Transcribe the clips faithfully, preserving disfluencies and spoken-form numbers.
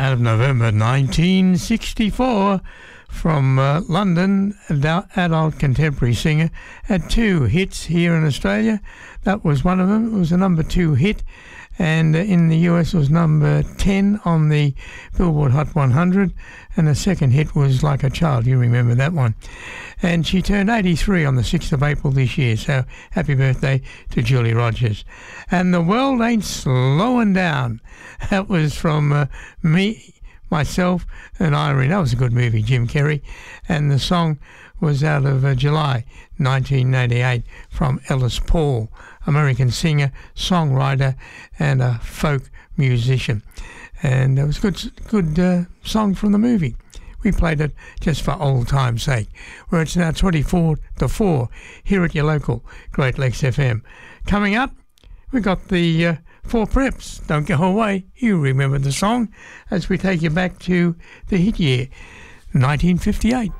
out of November nineteen sixty-four. From uh, London, adult, adult contemporary singer, had two hits here in Australia. That was one of them. It was a number two hit, and uh, in the U S it was number ten on the Billboard Hot one hundred, and the second hit was Like a Child. You remember that one. And she turned eighty-three on the sixth of April this year, so happy birthday to Julie Rogers. And The World Ain't Slowing Down. That was from uh, me, myself and Irene. That was a good movie, Jim Carrey. And the song was out of uh, July nineteen eighty-eight from Ellis Paul, American singer, songwriter and a folk musician. And it was a good, good uh, song from the movie. We played it just for old time's sake, where it's now twenty-four to four here at your local Great Lakes F M. Coming up, we got the uh, Four Preps. Don't go away. You remember the song as we take you back to the hit year, nineteen fifty-eight.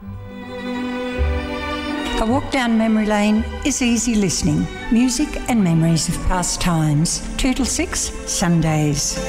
A walk down memory lane is easy listening. Music and memories of past times. Two till six, Sundays.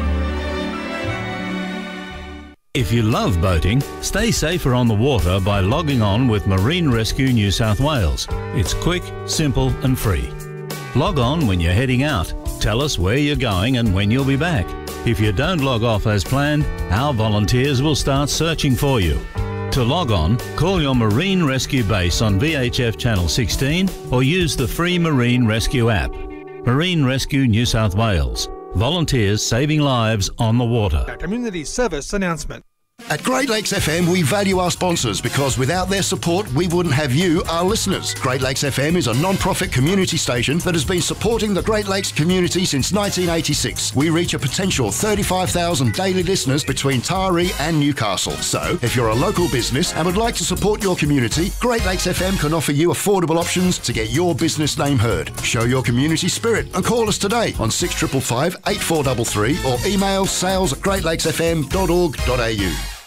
If you love boating, stay safer on the water by logging on with Marine Rescue New South Wales. It's quick, simple and free. Log on when you're heading out. Tell us where you're going and when you'll be back. If you don't log off as planned, our volunteers will start searching for you. To log on, call your Marine Rescue base on V H F Channel sixteen or use the free Marine Rescue app. Marine Rescue New South Wales. Volunteers saving lives on the water. A community service announcement. At Great Lakes F M, we value our sponsors because without their support, we wouldn't have you, our listeners. Great Lakes F M is a non-profit community station that has been supporting the Great Lakes community since nineteen eighty-six. We reach a potential thirty-five thousand daily listeners between Taree and Newcastle. So, if you're a local business and would like to support your community, Great Lakes F M can offer you affordable options to get your business name heard. Show your community spirit and call us today on six five five, eight four three three or email sales at great lakes f m dot org dot a u.